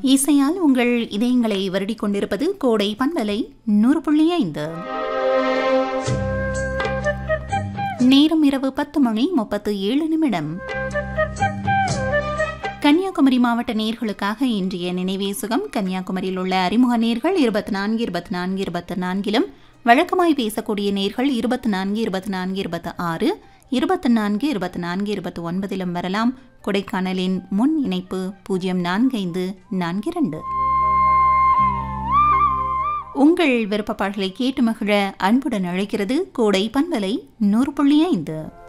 இசையால் உங்கள் இதயங்களை வருடிக் கொண்டிருப்பது கோடை பண்பலை 100.5. நேரம் இரவு 10:37. கன்னியாகுமரி மாவட்ட நேயர்களுக்காக இன்றைய நினைவே சுகம். கன்னியாகுமரியில் உள்ள அறிமுக நேயர்கள் 24 24 24 வழக்கமாய் பேசக்கூடிய நேயர்கள் 24 24 26 24 24 29 வரலாம். கொடைக்கானலின் முன் இணைப்பு 045442. உங்கள் விருப்ப பாடல்களை கேட்டு மகிழ அன்புடன் அழைக்கிறது கோடை பண்பலை 100.5.